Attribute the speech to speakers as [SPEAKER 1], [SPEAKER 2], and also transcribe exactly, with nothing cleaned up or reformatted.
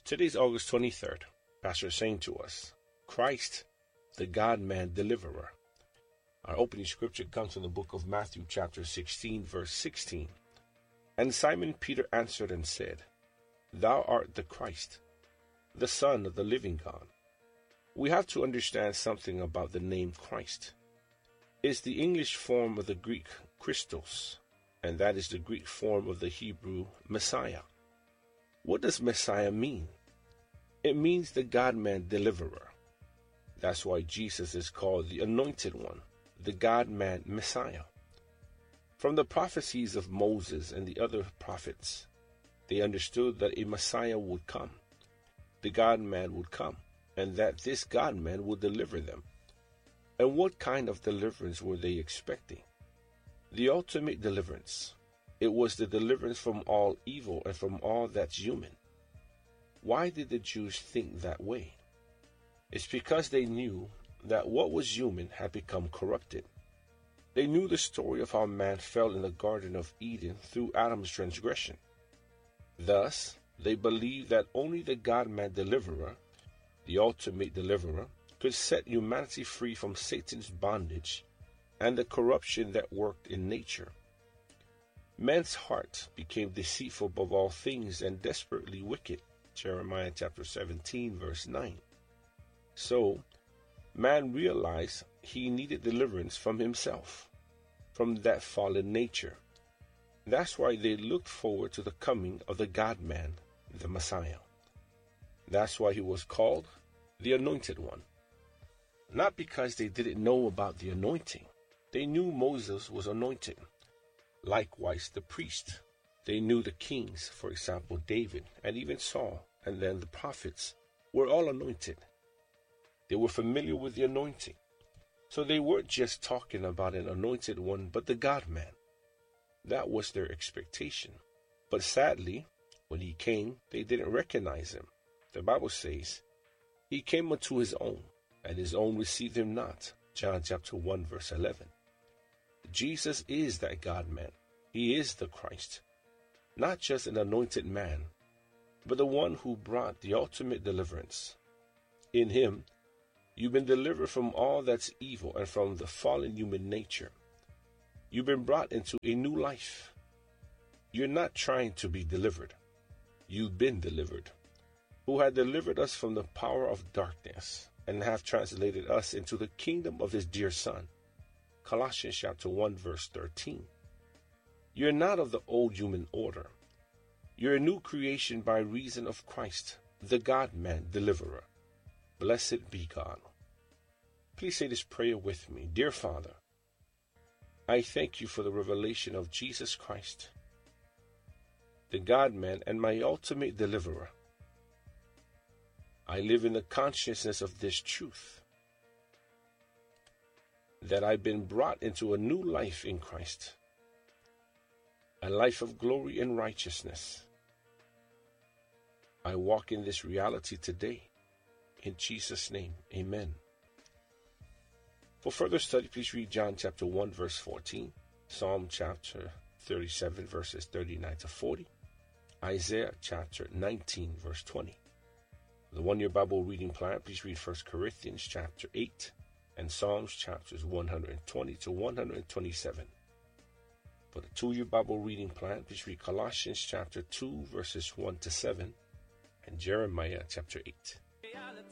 [SPEAKER 1] Today's August twenty-third. Pastor is saying to us, Christ, the God-man deliverer. Our opening scripture comes from the book of Matthew chapter sixteen, verse sixteen. And Simon Peter answered and said, Thou art the Christ, the Son of the living God. We have to understand something about the name Christ. It's the English form of the Greek Christos, and that is the Greek form of the Hebrew Messiah. What does Messiah mean? It means the God-man deliverer. That's why Jesus is called the Anointed One, the God-man Messiah. From the prophecies of Moses and the other prophets, they understood that a Messiah would come, the God-man would come, and that this God-man would deliver them. And what kind of deliverance were they expecting? The ultimate deliverance. It was the deliverance from all evil and from all that's human. Why did the Jews think that way? It's because they knew that what was human had become corrupted. They knew the story of how man fell in the Garden of Eden through Adam's transgression. Thus, they believed that only the God-man deliverer, the ultimate deliverer, could set humanity free from Satan's bondage and the corruption that worked in nature. Man's heart became deceitful above all things and desperately wicked. Jeremiah chapter seventeen, verse nine. So, man realized he needed deliverance from himself, from that fallen nature. That's why they looked forward to the coming of the God-man, the Messiah. That's why he was called the Anointed One. Not because they didn't know about the anointing. They knew Moses was anointed. Likewise, the priest. They knew the kings, for example, David, and even Saul, and then the prophets, were all anointed. They were familiar with the anointing. So they weren't just talking about an anointed one, but the God-man. That was their expectation. But sadly, when he came, they didn't recognize him. The Bible says, He came unto his own, and his own received him not. John chapter one, verse eleven. Jesus is that God-man. He is the Christ. Not just an anointed man, but the one who brought the ultimate deliverance. In him, you've been delivered from all that's evil and from the fallen human nature. You've been brought into a new life. You're not trying to be delivered. You've been delivered. Who had delivered us from the power of darkness and have translated us into the kingdom of his dear Son. Colossians chapter one, verse thirteen. You're not of the old human order. You're a new creation by reason of Christ, the God-man deliverer. Blessed be God. Please say this prayer with me. Dear Father, I thank you for the revelation of Jesus Christ, the God-man and my ultimate deliverer. I live in the consciousness of this truth, that I've been brought into a new life in Christ, a life of glory and righteousness. I walk in this reality today. In Jesus' name, amen. For further study, please read John chapter one, verse fourteen, Psalm chapter thirty-seven, verses thirty-nine to forty, Isaiah chapter nineteen, verse twenty. The one-year Bible reading plan, please read First Corinthians chapter eight and Psalms chapters one hundred twenty to one hundred twenty-seven. For the two-year Bible reading plan, please read Colossians chapter two, verses one to seven, and Jeremiah chapter eight.